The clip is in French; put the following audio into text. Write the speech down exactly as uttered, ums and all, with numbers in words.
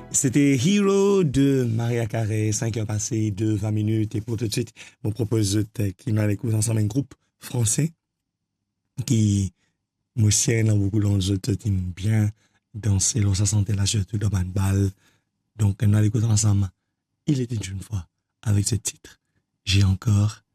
C'était Hero de Maria Carey, cinq heures passées de vingt minutes. Et pour tout de suite, je vous propose qu'il nous écoute ensemble un groupe français qui, moi, sien, dans beaucoup d'autres, qui aiment bien danser, l'on se sentait là, surtout dans ma balle. Donc, nous allons écouter ensemble. Il était une fois avec ce titre. J'ai encore